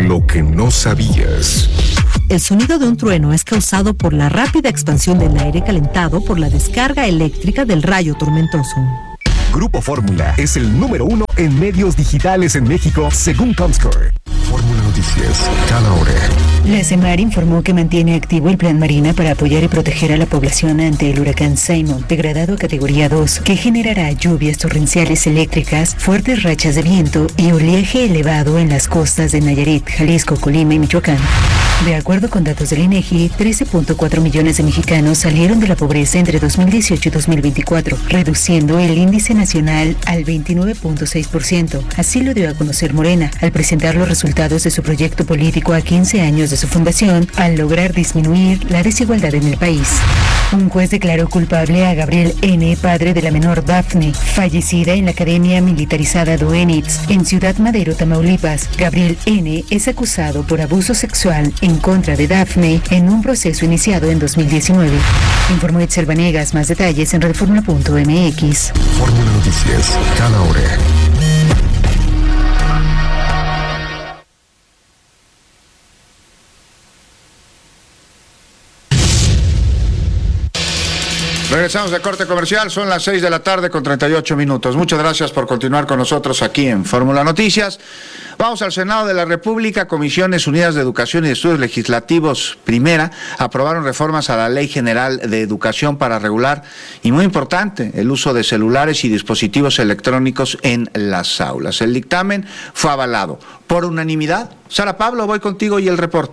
Lo que no sabías. El sonido de un trueno es causado por la rápida expansión del aire calentado por la descarga eléctrica del rayo tormentoso. Grupo Fórmula es el número 1 en medios digitales en México, según Comscore. Fórmula Noticias, cada hora. La CEMAR informó que mantiene activo el Plan Marina para apoyar y proteger a la población ante el huracán Simon, degradado a categoría 2, que generará lluvias torrenciales eléctricas, fuertes rachas de viento y oleaje elevado en las costas de Nayarit, Jalisco, Colima y Michoacán. De acuerdo con datos del INEGI, 13.4 millones de mexicanos salieron de la pobreza entre 2018 y 2024, reduciendo el índice nacional al 29.6%. Así lo dio a conocer Morena al presentar los resultados de su proyecto político a 15 años de su fundación, al lograr disminuir la desigualdad en el país. Un juez declaró culpable a Gabriel N., padre de la menor Dafne, fallecida en la Academia Militarizada Doenitz, en Ciudad Madero, Tamaulipas. Gabriel N. es acusado por abuso sexual en contra de Dafne en un proceso iniciado en 2019. Informó Itzel Vanegas. Más detalles en redforma.mx. Fórmula Noticias, cada hora. Regresamos de corte comercial, son las 6 de la tarde con 38 minutos. Muchas gracias por continuar con nosotros aquí en Fórmula Noticias. Vamos al Senado de la República. Comisiones Unidas de Educación y Estudios Legislativos, primera, aprobaron reformas a la Ley General de Educación para regular, y muy importante, el uso de celulares y dispositivos electrónicos en las aulas. El dictamen fue avalado por unanimidad. Sara Pablo, voy contigo y el reporte.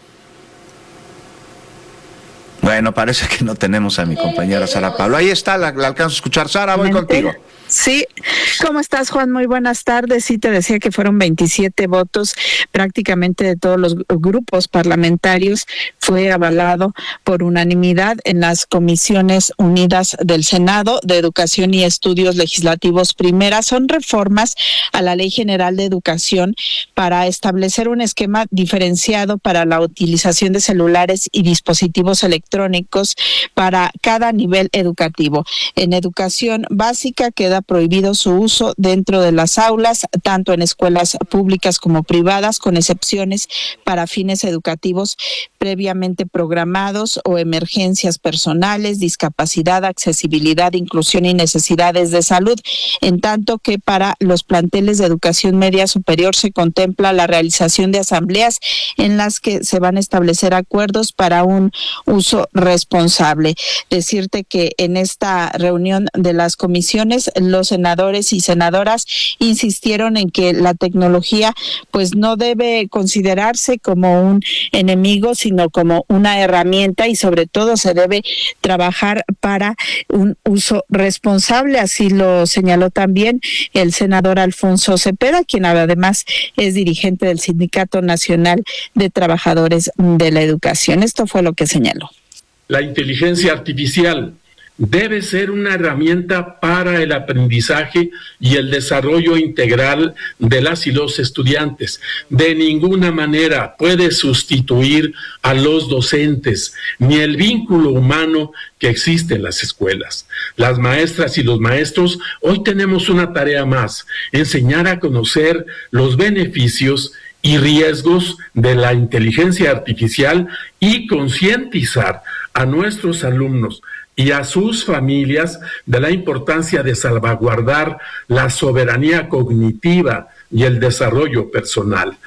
Bueno, parece que no tenemos a mi compañera Sara Pablo. Ahí está, la alcanzo a escuchar. Sara, voy contigo. Sí, ¿cómo estás, Juan? Muy buenas tardes. Sí, te decía que fueron 27 votos, prácticamente de todos los grupos parlamentarios. Fue avalado por unanimidad en las Comisiones Unidas del Senado de Educación y Estudios Legislativos Primera. Son reformas a la Ley General de Educación para establecer un esquema diferenciado para la utilización de celulares y dispositivos electrónicos para cada nivel educativo. En educación básica queda prohibido su uso dentro de las aulas, tanto en escuelas públicas como privadas, con excepciones para fines educativos previamente programados o emergencias personales, discapacidad, accesibilidad, inclusión y necesidades de salud, en tanto que para los planteles de educación media superior se contempla la realización de asambleas en las que se van a establecer acuerdos para un uso responsable. Decirte que en esta reunión de las comisiones, los senadores y senadoras insistieron en que la tecnología pues no debe considerarse como un enemigo, sino como una herramienta, y sobre todo se debe trabajar para un uso responsable. Así lo señaló también el senador Alfonso Cepeda, quien además es dirigente del Sindicato Nacional de Trabajadores de la Educación. Esto fue lo que señaló. La inteligencia artificial debe ser una herramienta para el aprendizaje y el desarrollo integral de las y los estudiantes. De ninguna manera puede sustituir a los docentes ni el vínculo humano que existe en las escuelas. Las maestras y los maestros hoy tenemos una tarea más: enseñar a conocer los beneficios y riesgos de la inteligencia artificial y concientizar a nuestros alumnos y a sus familias de la importancia de salvaguardar la soberanía cognitiva y el desarrollo personal.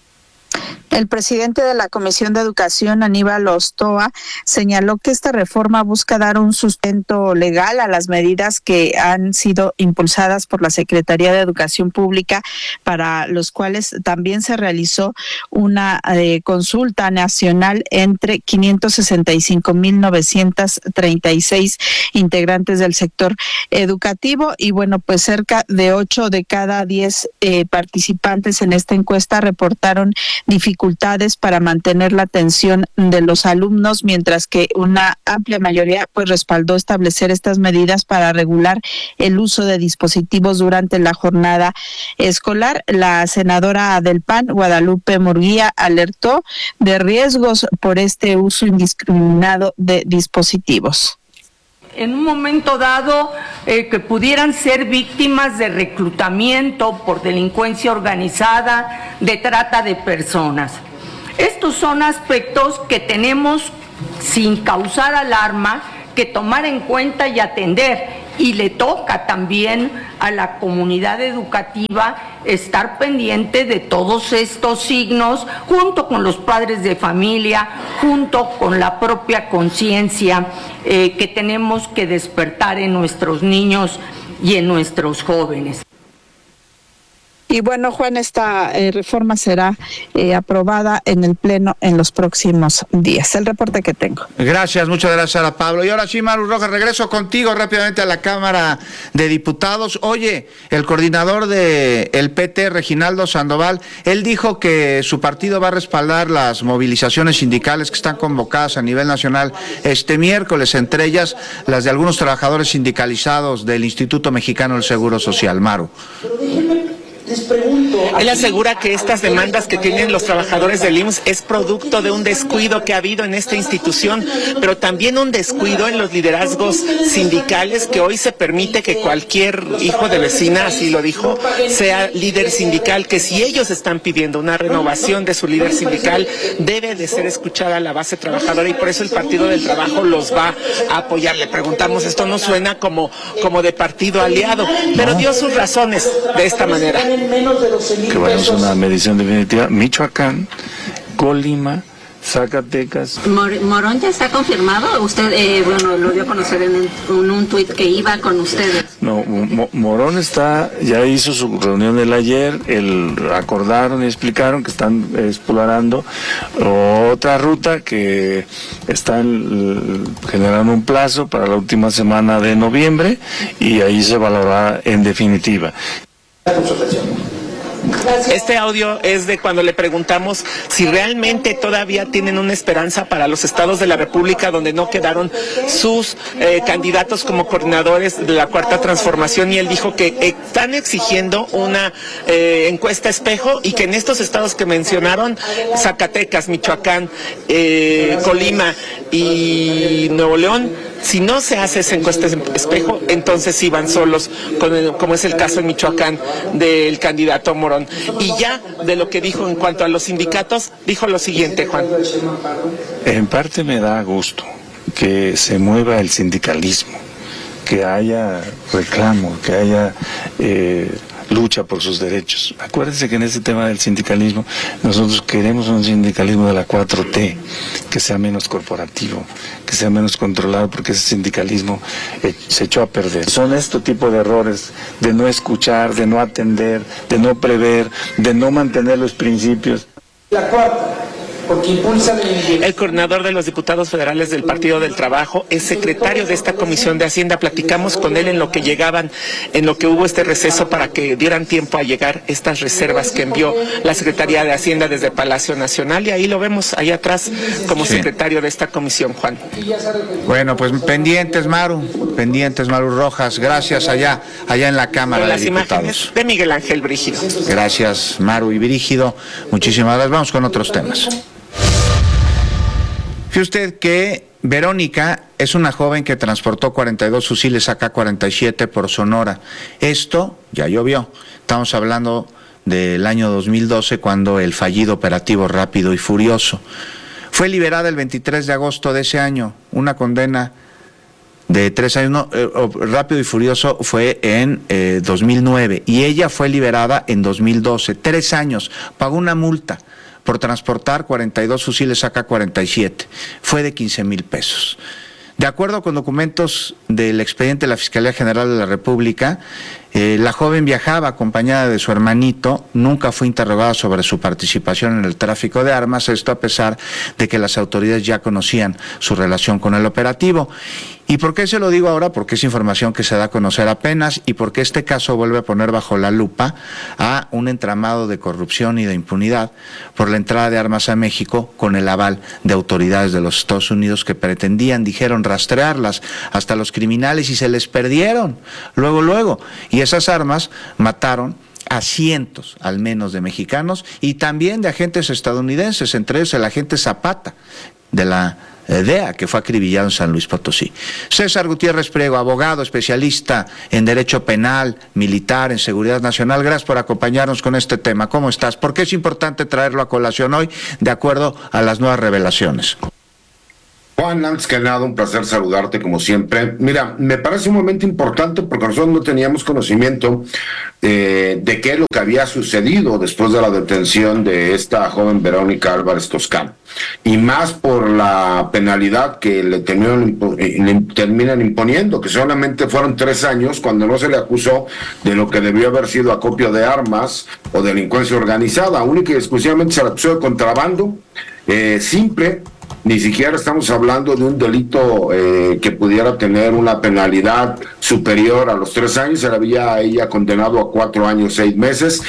El presidente de la Comisión de Educación, Aníbal Ostoa, señaló que esta reforma busca dar un sustento legal a las medidas que han sido impulsadas por la Secretaría de Educación Pública, para los cuales también se realizó una consulta nacional entre 565,936 integrantes del sector educativo. Y bueno, pues cerca de 8 de cada 10 participantes en esta encuesta reportaron dificultades para mantener la atención de los alumnos, mientras que una amplia mayoría pues respaldó establecer estas medidas para regular el uso de dispositivos durante la jornada escolar. La senadora del PAN, Guadalupe Murguía, alertó de riesgos por este uso indiscriminado de dispositivos. en un momento dado que pudieran ser víctimas de reclutamiento por delincuencia organizada, de trata de personas. Estos son aspectos que tenemos, sin causar alarma, que tomar en cuenta y atender. Y le toca también a la comunidad educativa estar pendiente de todos estos signos, junto con los padres de familia, junto con la propia conciencia que tenemos que despertar en nuestros niños y en nuestros jóvenes. Y bueno, Juan, esta reforma será aprobada en el Pleno en los próximos días. El reporte que tengo. Gracias, muchas gracias, Sara Pablo. Y ahora sí, Maru Rojas, regreso contigo rápidamente a la Cámara de Diputados. Oye, el coordinador del PT, Reginaldo Sandoval, él dijo que su partido va a respaldar las movilizaciones sindicales que están convocadas a nivel nacional este miércoles, entre ellas las de algunos trabajadores sindicalizados del Instituto Mexicano del Seguro Social. Maru. Él asegura que estas demandas que tienen los trabajadores del IMSS es producto de un descuido que ha habido en esta institución, pero también un descuido en los liderazgos sindicales, que hoy se permite que cualquier hijo de vecina, así lo dijo, sea líder sindical, que si ellos están pidiendo una renovación de su líder sindical, debe de ser escuchada la base trabajadora, y por eso el Partido del Trabajo los va a apoyar. Le preguntamos, esto no suena como de partido aliado, pero dio sus razones de esta manera. Que bueno, es una medición definitiva. Michoacán, Colima, Zacatecas. ¿Morón ya está confirmado? Usted, bueno, lo dio a conocer en un tuit que iba con ustedes. No, Morón ya hizo su reunión del ayer, acordaron y explicaron que están explorando otra ruta, que están generando un plazo para la última semana de noviembre, y ahí se valorará en definitiva. Este audio es de cuando le preguntamos si realmente todavía tienen una esperanza para los estados de la República donde no quedaron sus candidatos como coordinadores de la Cuarta Transformación, y él dijo que están exigiendo una encuesta espejo, y que en estos estados que mencionaron, Zacatecas, Michoacán, Colima y Nuevo León, si no se hace esa encuesta espejo, entonces sí van solos, como es el caso en Michoacán del candidato Morón. Y ya de lo que dijo en cuanto a los sindicatos, dijo lo siguiente, Juan. En parte me da gusto que se mueva el sindicalismo, que haya reclamo, que haya lucha por sus derechos. Acuérdense que en este tema del sindicalismo, nosotros queremos un sindicalismo de la 4T, que sea menos corporativo, que sea menos controlado, porque ese sindicalismo se echó a perder. Son este tipo de errores, de no escuchar, de no atender, de no prever, de no mantener los principios. La cuarta, porque impulsa el coordinador de los diputados federales del Partido del Trabajo es secretario de esta Comisión de Hacienda. Platicamos con él en lo que hubo este receso para que dieran tiempo a llegar estas reservas que envió la Secretaría de Hacienda desde Palacio Nacional, y ahí lo vemos, ahí atrás, como secretario de esta comisión, Juan. Bueno, pues pendientes, Maru Rojas, gracias allá en la Cámara de Diputados. Las imágenes de Miguel Ángel Brígido. Gracias, Maru y Brígido, muchísimas gracias. Vamos con otros temas. Fíjese usted que Verónica es una joven que transportó 42 fusiles AK-47 por Sonora. Esto ya llovió. Estamos hablando del año 2012, cuando el fallido operativo Rápido y Furioso. Fue liberada el 23 de agosto de ese año. Una condena de 3 años. Rápido y Furioso fue en 2009 y ella fue liberada en 2012. 3 años. Pagó una multa por transportar 42 fusiles AK-47. Fue de 15,000 pesos. De acuerdo con documentos del expediente de la Fiscalía General de la República, la joven viajaba acompañada de su hermanito, nunca fue interrogada sobre su participación en el tráfico de armas, esto a pesar de que las autoridades ya conocían su relación con el operativo. ¿Y por qué se lo digo ahora? Porque es información que se da a conocer apenas, y porque este caso vuelve a poner bajo la lupa a un entramado de corrupción y de impunidad por la entrada de armas a México con el aval de autoridades de los Estados Unidos que dijeron rastrearlas hasta los criminales, y se les perdieron luego. Y esas armas mataron a cientos, al menos, de mexicanos y también de agentes estadounidenses, entre ellos el agente Zapata, de la DEA, que fue acribillado en San Luis Potosí. César Gutiérrez Priego, abogado, especialista en Derecho Penal, militar, en Seguridad Nacional, gracias por acompañarnos con este tema. ¿Cómo estás? ¿Por qué es importante traerlo a colación hoy, de acuerdo a las nuevas revelaciones? Juan, antes que nada, un placer saludarte como siempre. Mira, me parece un momento importante porque nosotros no teníamos conocimiento de qué es lo que había sucedido después de la detención de esta joven Verónica Álvarez Toscano. Y más por la penalidad que le terminan imponiendo, que solamente fueron 3 años, cuando no se le acusó de lo que debió haber sido acopio de armas o delincuencia organizada. Única y exclusivamente se le acusó de contrabando simple. Ni siquiera estamos hablando de un delito que pudiera tener una penalidad superior a los 3 años. Se le había a ella condenado a 4 años, 6 meses,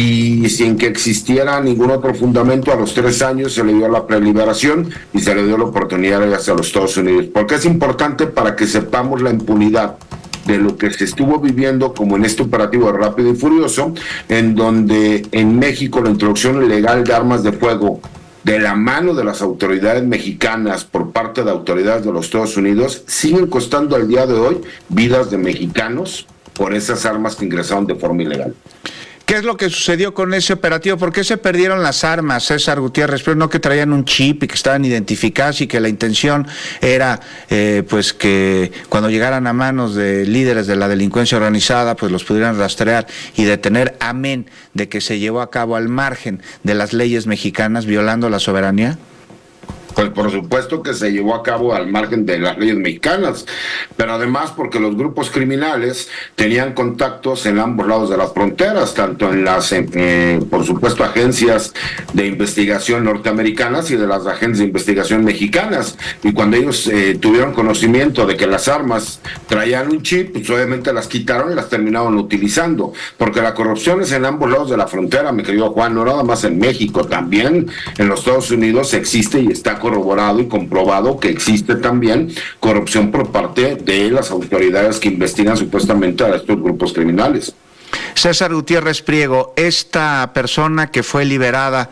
y sin que existiera ningún otro fundamento, a los 3 años se le dio la preliberación y se le dio la oportunidad de ir hacia los Estados Unidos. Porque es importante para que sepamos la impunidad de lo que se estuvo viviendo como en este operativo de Rápido y Furioso, en donde en México la introducción ilegal de armas de fuego de la mano de las autoridades mexicanas por parte de autoridades de los Estados Unidos siguen costando al día de hoy vidas de mexicanos por esas armas que ingresaron de forma ilegal. ¿Qué es lo que sucedió con ese operativo? ¿Por qué se perdieron las armas, César Gutiérrez? Pero no que traían un chip y que estaban identificadas y que la intención era pues que cuando llegaran a manos de líderes de la delincuencia organizada pues los pudieran rastrear y detener, amén de que se llevó a cabo al margen de las leyes mexicanas, violando la soberanía. Pues por supuesto que se llevó a cabo al margen de las leyes mexicanas, pero además porque los grupos criminales tenían contactos en ambos lados de las fronteras, tanto en las, por supuesto, agencias de investigación norteamericanas y de las agencias de investigación mexicanas. Y cuando ellos tuvieron conocimiento de que las armas traían un chip, pues obviamente las quitaron y las terminaron utilizando, porque la corrupción es en ambos lados de la frontera, mi querido Juan, no nada más en México, también en los Estados Unidos existe y está corroborado y comprobado que existe también corrupción por parte de las autoridades que investigan supuestamente a estos grupos criminales. César Gutiérrez Priego, esta persona que fue liberada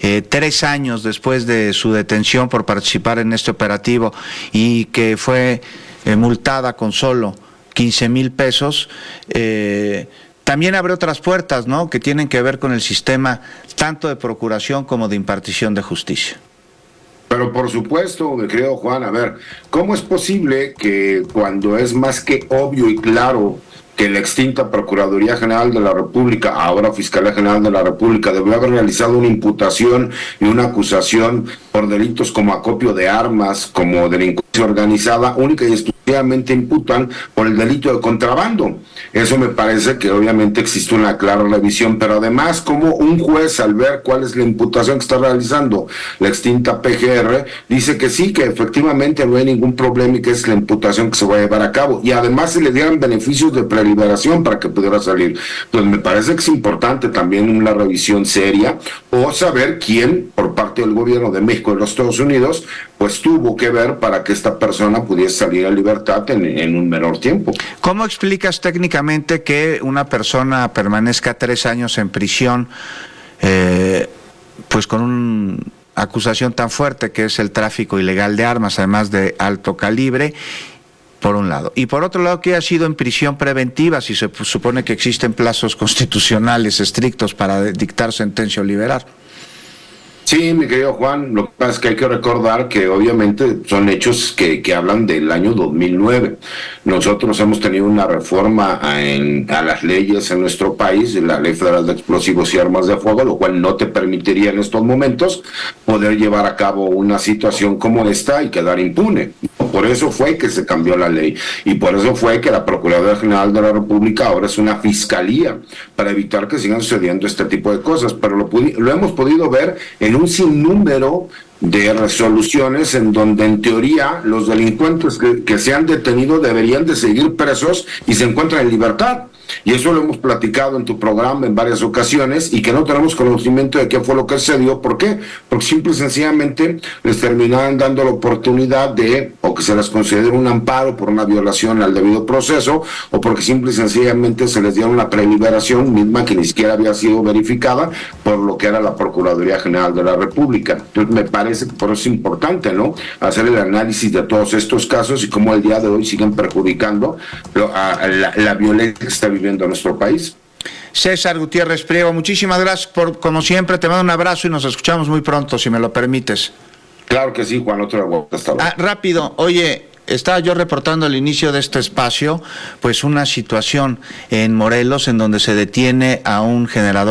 3 años después de su detención por participar en este operativo y que fue multada con solo 15,000 pesos, también abre otras puertas, ¿no?, que tienen que ver con el sistema tanto de procuración como de impartición de justicia. Pero por supuesto, mi querido Juan, a ver, ¿cómo es posible que cuando es más que obvio y claro que la extinta Procuraduría General de la República, ahora Fiscalía General de la República, debió haber realizado una imputación y una acusación por delitos como acopio de armas, como delincuencia organizada, única y exclusivamente imputan por el delito de contrabando? Eso me parece que obviamente existe una clara revisión, pero además como un juez, al ver cuál es la imputación que está realizando la extinta PGR, dice que sí, que efectivamente no hay ningún problema y que es la imputación que se va a llevar a cabo, y además se le dieran beneficios de preliberación para que pudiera salir. Pues me parece que es importante también una revisión seria, o saber quién, por parte del gobierno de México y los Estados Unidos, pues tuvo que ver para que esta persona pudiese salir a libertad en un menor tiempo. ¿Cómo explicas técnicamente que una persona permanezca 3 años en prisión, pues con una acusación tan fuerte que es el tráfico ilegal de armas, además de alto calibre, por un lado, y por otro lado que ha sido en prisión preventiva, si se supone que existen plazos constitucionales estrictos para dictar sentencia o liberar? Sí, mi querido Juan, lo que pasa es que hay que recordar que obviamente son hechos que hablan del año 2009. Nosotros hemos tenido una reforma a las leyes en nuestro país, la Ley Federal de Explosivos y Armas de Fuego, lo cual no te permitiría en estos momentos poder llevar a cabo una situación como esta y quedar impune. Por eso fue que se cambió la ley y por eso fue que la Procuraduría General de la República ahora es una fiscalía para evitar que sigan sucediendo este tipo de cosas. Pero lo hemos podido ver en un sinnúmero de resoluciones en donde en teoría los delincuentes que se han detenido deberían de seguir presos y se encuentran en libertad. Y eso lo hemos platicado en tu programa en varias ocasiones y que no tenemos conocimiento de qué fue lo que se dio. ¿Por qué? Porque simple y sencillamente les terminaban dando la oportunidad de, o que se les considere un amparo por una violación al debido proceso, o porque simple y sencillamente se les dieron una preliberación misma que ni siquiera había sido verificada por lo que era la Procuraduría General de la República. Entonces me parece parece que por eso es importante, ¿no? Hacer el análisis de todos estos casos y cómo el día de hoy siguen perjudicando a la violencia que está viviendo nuestro país. César Gutiérrez Priego, muchísimas gracias como siempre, te mando un abrazo y nos escuchamos muy pronto, si me lo permites. Claro que sí, Juan, otra vuelta. Hasta luego. Rápido, oye, estaba yo reportando al inicio de este espacio, pues una situación en Morelos en donde se detiene a un generador